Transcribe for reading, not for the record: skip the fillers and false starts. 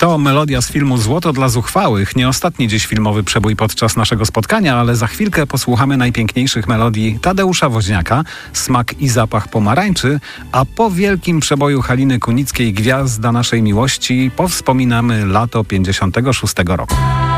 To melodia z filmu Złoto dla zuchwałych. Nie ostatni dziś filmowy przebój podczas naszego spotkania, ale za chwilkę posłuchamy najpiękniejszych melodii Tadeusza Woźniaka, Smak i zapach pomarańczy, a po wielkim przeboju Haliny Kunickiej Gwiazda naszej miłości powspominamy lato 56 roku.